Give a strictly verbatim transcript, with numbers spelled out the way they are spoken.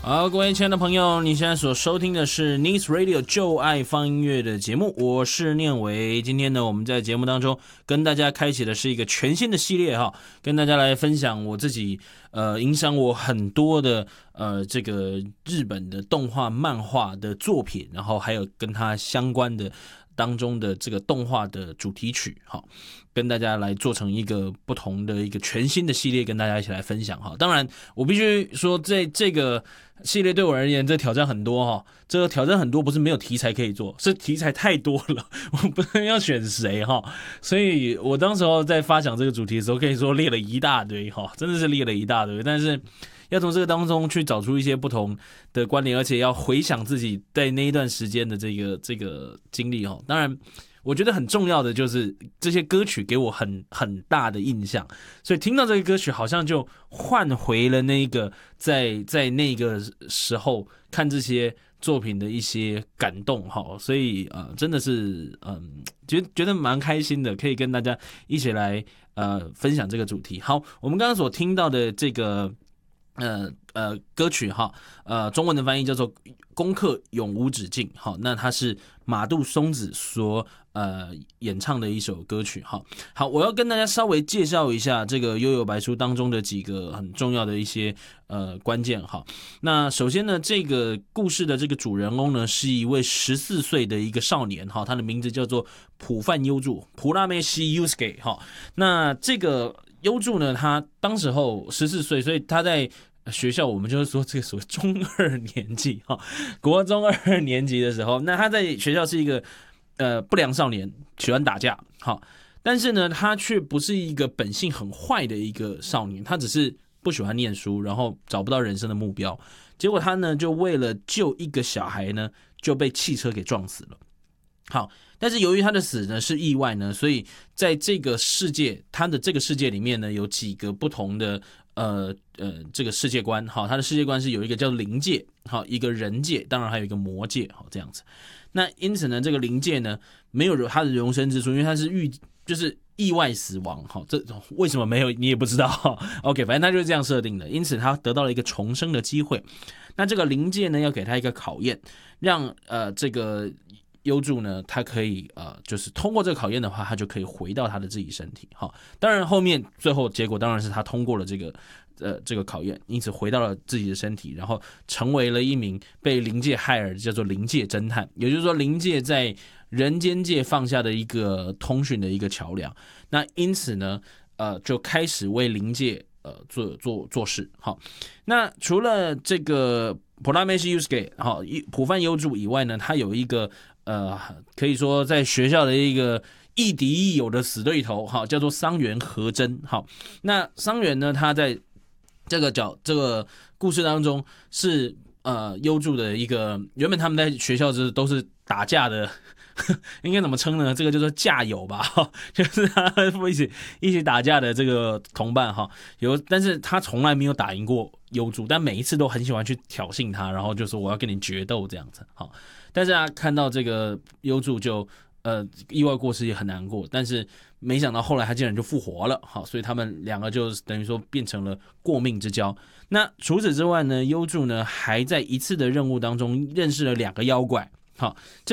好，各位亲爱的朋友，你现在所收听的是 Nice Radio 就爱放音乐的节目，我是念伟。今天呢，我们在节目当中跟大家开启的是一个全新的系列哈，跟大家来分享我自己呃影响我很多的呃这个日本的动画漫画的作品，然后还有跟它相关的当中的这个动画的主题曲，好，跟大家来做成一个不同的一个全新的系列，跟大家一起来分享哈。当然，我必须说，这这个系列对我而言，这挑战很多哈。这个挑战很多，不是没有题材可以做，是题材太多了，我不知道要选谁哈。所以我当时候在发想这个主题的时候，可以说列了一大堆哈，真的是列了一大堆，但是要从这个当中去找出一些不同的关联，而且要回想自己在那一段时间的这个这个经历哈。当然，我觉得很重要的就是这些歌曲给我很很大的印象，所以听到这个歌曲，好像就换回了那个在在那个时候看这些作品的一些感动哈。所以呃，真的是嗯，觉得觉得蛮开心的，可以跟大家一起来呃分享这个主题。好，我们刚刚所听到的这个。呃呃，歌曲哈，呃，中文的翻译叫做《功课永无止境》哈，那它是马杜松子所呃演唱的一首歌曲哈。好，我要跟大家稍微介绍一下这个《幽游白书》当中的几个很重要的一些呃关键哈。那首先呢，这个故事的这个主人公呢，是一位十四岁的一个少年哈，他的名字叫做浦饭优助，普拉梅西优斯给哈。那这个优助呢，他当时候十四岁，所以他在学校我们就是说这个属于中二年级哈，国中二年级的时候，那他在学校是一个呃不良少年，喜欢打架哈，但是呢，他却不是一个本性很坏的一个少年，他只是不喜欢念书，然后找不到人生的目标，结果他呢就为了救一个小孩呢，就被汽车给撞死了。好，但是由于他的死呢是意外呢，所以在这个世界，他的这个世界里面呢，有几个不同的呃呃这个世界观。好，他的世界观是有一个叫灵界，好，一个人界，当然还有一个魔界，好，这样子。那因此呢，这个灵界呢没有他的容身之处，因为他是遇就是意外死亡。好，这为什么没有你也不知道。OK， 反正他就是这样设定的，因此他得到了一个重生的机会。那这个灵界呢要给他一个考验，让呃这个。优助呢，他可以呃，就是通过这个考验的话，他就可以回到他的自己身体。好，当然后面最后结果当然是他通过了这个呃这个考验，因此回到了自己的身体，然后成为了一名被灵界害而叫做灵界侦探，也就是说灵界在人间界放下的一个通讯的一个桥梁。那因此呢，呃，就开始为灵界呃做做做事。好，那除了这个普拉梅西优斯给好普饭优助以外呢，他有一个。呃，可以说在学校的一个亦敌亦友的死对头，哈，叫做桑原和真。好，那桑原呢，他在这个角这个故事当中是呃优助的一个，原本他们在学校是都是打架的，应该怎么称呢？这个就是架友吧，就是他们一起一起打架的这个同伴哈。有，但是他从来没有打赢过优助，但每一次都很喜欢去挑衅他，然后就说我要跟你决斗这样子，好。但是他看到这个优助就呃意外过世也很难过，但是没想到后来他竟然就复活了，好，所以他们两个就等于说变成了过命之交。那除此之外呢，优助呢还在一次的任务当中认识了两个妖怪，好，这